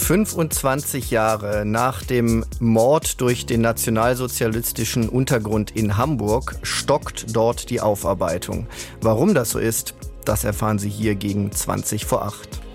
25 Jahre nach dem Mord durch den nationalsozialistischen Untergrund in Hamburg stockt dort die Aufarbeitung. Warum das so ist, das erfahren Sie hier gegen 20 vor 8.